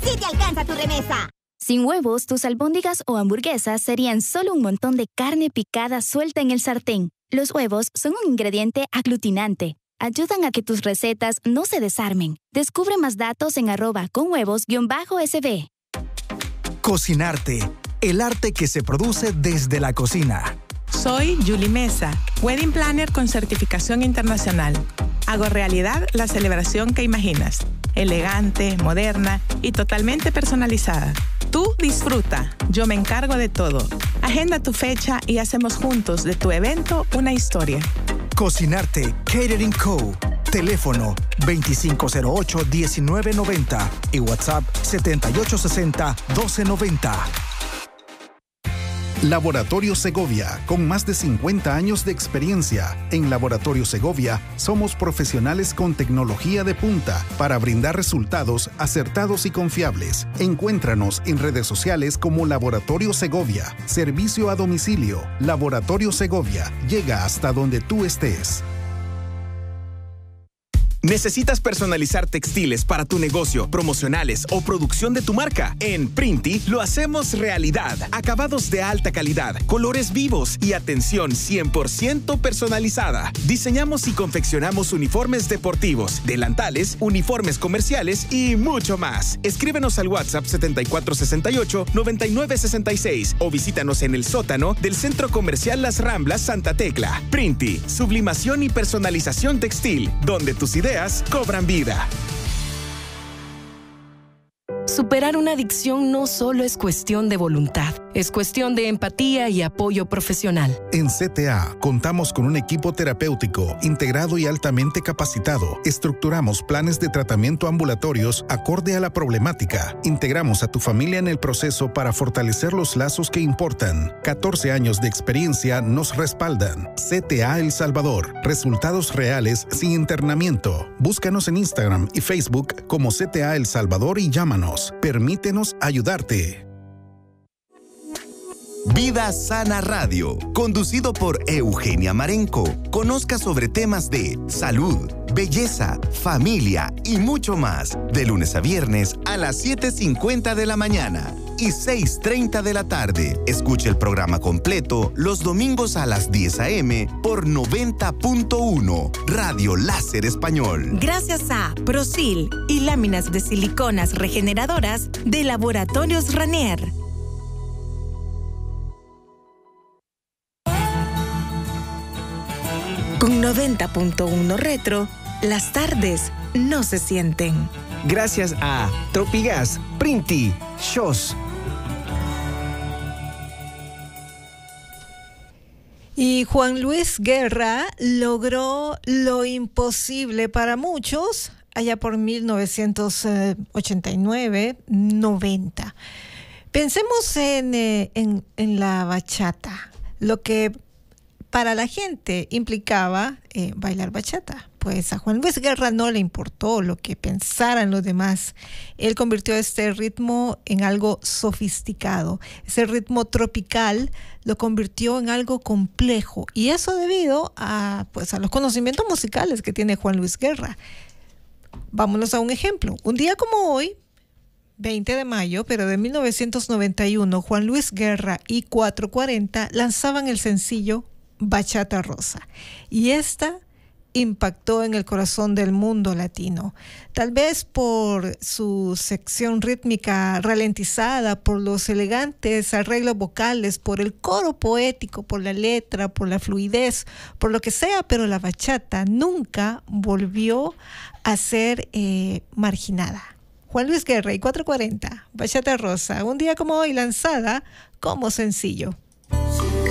sí te alcanza tu remesa. Sin huevos, tus albóndigas o hamburguesas serían solo un montón de carne picada suelta en el sartén. Los huevos son un ingrediente aglutinante. Ayudan a que tus recetas no se desarmen. Descubre más datos en @conhuevos_sb. Cocinarte, el arte que se produce desde la cocina. Soy Julie Mesa, Wedding Planner con certificación internacional. Hago realidad la celebración que imaginas. Elegante, moderna y totalmente personalizada. Tú disfruta, yo me encargo de todo. Agenda tu fecha y hacemos juntos de tu evento una historia. Cocinarte, Catering Co. Teléfono 2508-1990 y WhatsApp 7860-1290. Laboratorio Segovia, con más de 50 años de experiencia. En Laboratorio Segovia somos profesionales con tecnología de punta para brindar resultados acertados y confiables. Encuéntranos en redes sociales como Laboratorio Segovia. Servicio a domicilio. Laboratorio Segovia llega hasta donde tú estés. ¿Necesitas personalizar textiles para tu negocio, promocionales o producción de tu marca? En Printi lo hacemos realidad. Acabados de alta calidad, colores vivos y atención 100% personalizada. Diseñamos y confeccionamos uniformes deportivos, delantales, uniformes comerciales y mucho más. Escríbenos al WhatsApp 7468-9966 o visítanos en el sótano del Centro Comercial Las Ramblas Santa Tecla. Printi, sublimación y personalización textil, donde tus ideas cobran vida. Superar una adicción no solo es cuestión de voluntad, es cuestión de empatía y apoyo profesional. En CTA contamos con un equipo terapéutico integrado y altamente capacitado. Estructuramos planes de tratamiento ambulatorios acorde a la problemática. Integramos a tu familia en el proceso para fortalecer los lazos que importan. 14 años de experiencia nos respaldan. CTA El Salvador. Resultados reales sin internamiento. Búscanos en Instagram y Facebook como CTA El Salvador y llámanos. Permítenos ayudarte. Vida Sana Radio, conducido por Eugenia Marenco. Conozca sobre temas de salud, belleza, familia y mucho más. De lunes a viernes a las 7:50 de la mañana y 6:30 de la tarde. Escuche el programa completo los domingos a las 10 a.m. por 90.1 Radio Láser Español. Gracias a Prosil y láminas de siliconas regeneradoras de Laboratorios Ranier. Con 90.1 Retro, las tardes no se sienten. Gracias a Tropigas, Printi, Shows. Y Juan Luis Guerra logró lo imposible para muchos allá por 1989-90. Pensemos en la bachata, lo que para la gente implicaba bailar bachata. Pues a Juan Luis Guerra no le importó lo que pensaran los demás. Él convirtió este ritmo en algo sofisticado. Ese ritmo tropical lo convirtió en algo complejo. Y eso debido a los conocimientos musicales que tiene Juan Luis Guerra. Vámonos a un ejemplo. Un día como hoy, 20 de mayo, pero de 1991, Juan Luis Guerra y 440 lanzaban el sencillo Bachata Rosa. Y esta impactó en el corazón del mundo latino. Tal vez por su sección rítmica ralentizada, por los elegantes arreglos vocales, por el coro poético, por la letra, por la fluidez, por lo que sea, pero la bachata nunca volvió a ser marginada. Juan Luis Guerra y 440, Bachata Rosa, un día como hoy lanzada como sencillo.